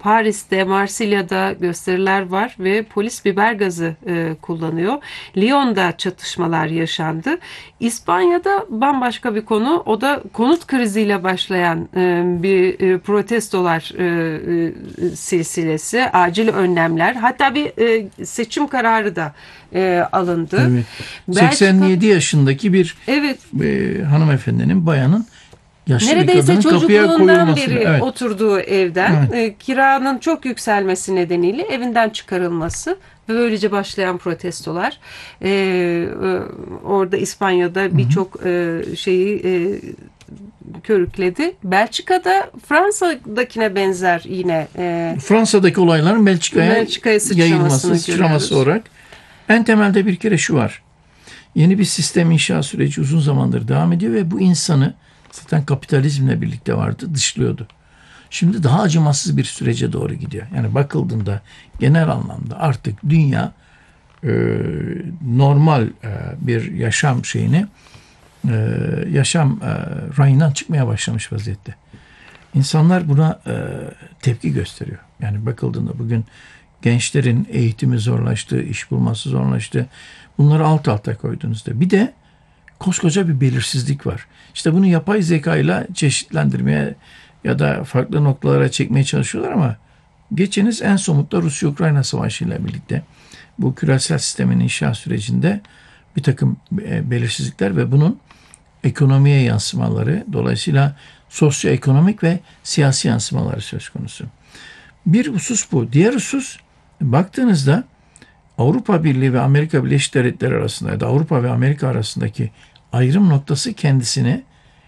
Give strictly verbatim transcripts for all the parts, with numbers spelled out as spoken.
Paris'te, Marsilya'da gösteriler var ve polis biber gazı e, kullanıyor. Lyon'da çatışmalar yaşandı. İspanya'da bambaşka bir konu. O da konut kriziyle başlayan e, bir e, protestolar e, e, silsilesi, acil önlemler. Hatta bir e, seçim kararı da e, alındı. Evet. Belçika, seksen yedi yaşındaki bir evet, e, hanımefendinin, bayanın, yaşlı neredeyse bir kadının kapıya çocukluğundan koyulması. beri Evet. oturduğu evden Evet. e, kiranın çok yükselmesi nedeniyle evinden çıkarılması ve böylece başlayan protestolar. E, e, orada İspanya'da birçok e, şeyi e, körükledi. Belçika'da Fransa'dakine benzer yine e, Fransa'daki olayların Belçika'ya, Belçika'ya yayılması, sıçramasını sıçraması görüyoruz. olarak en temelde bir kere şu var. Yeni bir sistem inşa süreci uzun zamandır devam ediyor ve bu insanı zaten kapitalizmle birlikte vardı, dışlıyordu. Şimdi daha acımasız bir sürece doğru gidiyor. Yani bakıldığında genel anlamda artık dünya e, normal e, bir yaşam şeyini e, yaşam e, rayından çıkmaya başlamış vaziyette. İnsanlar buna e, tepki gösteriyor. Yani bakıldığında bugün gençlerin eğitimi zorlaştı, iş bulması zorlaştı. Bunları alt alta koyduğunuzda bir de koskoca bir belirsizlik var. İşte bunu yapay zeka ile çeşitlendirmeye ya da farklı noktalara çekmeye çalışıyorlar ama geçeniz en somutta Rusya-Ukrayna Savaşı ile birlikte bu küresel sistemin inşa sürecinde bir takım belirsizlikler ve bunun ekonomiye yansımaları, dolayısıyla sosyoekonomik ve siyasi yansımaları söz konusu. Bir husus bu. Diğer husus, baktığınızda Avrupa Birliği ve Amerika Birleşik Devletleri arasında ya da Avrupa ve Amerika arasındaki ayrım noktası kendisini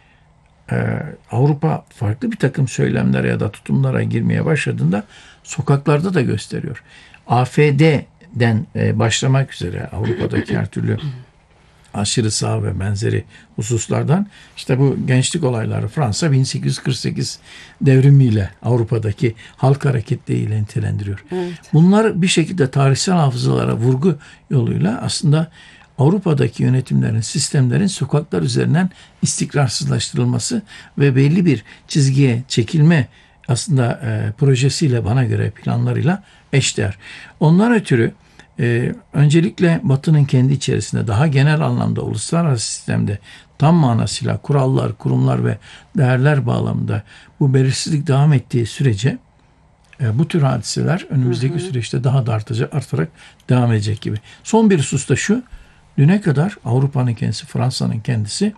e, Avrupa farklı bir takım söylemlere ya da tutumlara girmeye başladığında sokaklarda da gösteriyor. A F D'den e, başlamak üzere Avrupa'daki her türlü aşırı sağ ve benzeri hususlardan işte bu gençlik olayları Fransa bin sekiz yüz kırk sekiz devrimiyle Avrupa'daki halk hareketleriyle nitelendiriyor. Evet. Bunlar bir şekilde tarihsel hafızalara vurgu yoluyla aslında Avrupa'daki yönetimlerin, sistemlerin sokaklar üzerinden istikrarsızlaştırılması ve belli bir çizgiye çekilme aslında e, projesiyle, bana göre planlarıyla eşdeğer. Ondan ötürü Ee, öncelikle Batı'nın kendi içerisinde daha genel anlamda uluslararası sistemde tam manasıyla kurallar, kurumlar ve değerler bağlamında bu belirsizlik devam ettiği sürece e, bu tür hadiseler önümüzdeki hı hı. süreçte daha da artacak, artarak devam edecek gibi. Son bir husus da şu, düne kadar Avrupa'nın kendisi, Fransa'nın kendisi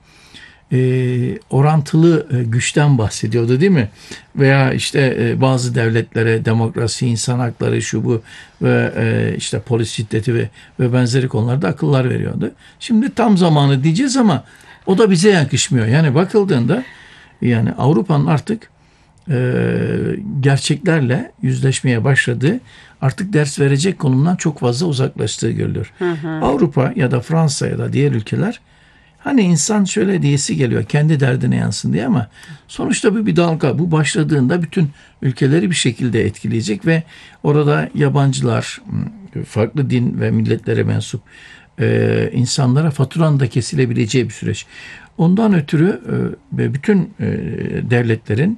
E, orantılı e, güçten bahsediyordu, değil mi? Veya işte e, bazı devletlere demokrasi, insan hakları, şu bu ve e, işte polis şiddeti ve ve benzeri konularda akıllar veriyordu. Şimdi tam zamanı diyeceğiz ama o da bize yakışmıyor. Yani bakıldığında yani Avrupa'nın artık e, gerçeklerle yüzleşmeye başladığı, artık ders verecek konumdan çok fazla uzaklaştığı görülüyor. Hı hı. Avrupa ya da Fransa ya da diğer ülkeler, hani insan şöyle diyesi geliyor, kendi derdine yansın diye, ama sonuçta bu bir dalga. Bu başladığında bütün ülkeleri bir şekilde etkileyecek ve orada yabancılar, farklı din ve milletlere mensup e, insanlara faturanın da kesilebileceği bir süreç. Ondan ötürü e, bütün e, devletlerin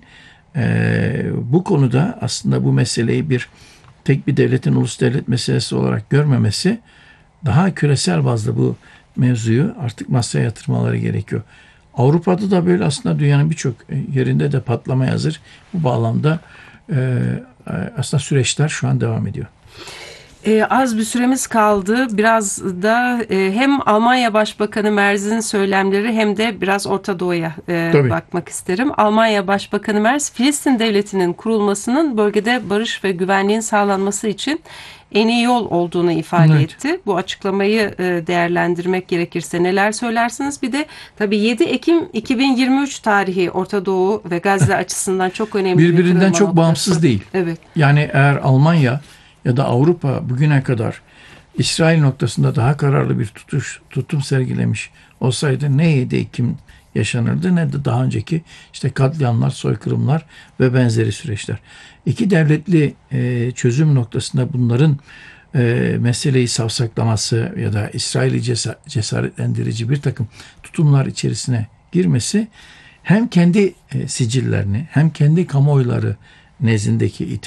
e, bu konuda aslında bu meseleyi bir tek bir devletin ulus devlet meselesi olarak görmemesi, daha küresel bazda bu mevzuyu artık masaya yatırmaları gerekiyor. Avrupa'da da böyle aslında dünyanın birçok yerinde de patlamaya hazır. Bu bağlamda e, aslında süreçler şu an devam ediyor. Ee, az bir süremiz kaldı. Biraz da e, hem Almanya Başbakanı Merz'in söylemleri hem de biraz Orta Doğu'ya e, bakmak isterim. Almanya Başbakanı Merz, Filistin Devleti'nin kurulmasının bölgede barış ve güvenliğin sağlanması için en iyi yol olduğunu ifade evet. etti. Bu açıklamayı e, değerlendirmek gerekirse neler söylersiniz? Bir de tabii yedi Ekim iki bin yirmi üç tarihi Orta Doğu ve Gazze açısından çok önemli. Birbirinden çok noktası. Bağımsız değil. Evet. Yani eğer Almanya ya da Avrupa bugüne kadar İsrail noktasında daha kararlı bir tutuş, tutum sergilemiş olsaydı ne yedi Ekim yaşanırdı ne de daha önceki işte katliamlar, soykırımlar ve benzeri süreçler. İki devletli e, çözüm noktasında bunların e, meseleyi savsaklaması ya da İsrail'i cesaretlendirici bir takım tutumlar içerisine girmesi hem kendi e, sicillerini hem kendi kamuoyları nezdindeki